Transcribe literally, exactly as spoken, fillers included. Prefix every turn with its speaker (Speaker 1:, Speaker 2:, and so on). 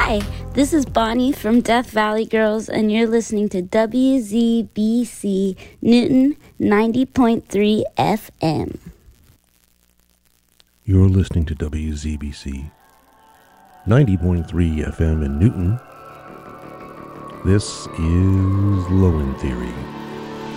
Speaker 1: Hi, this is Bonnie from Death Valley Girls, and you're listening to W Z B C Newton ninety point three F M.
Speaker 2: You're listening to W Z B C ninety point three F M in Newton. This is Low End Theory.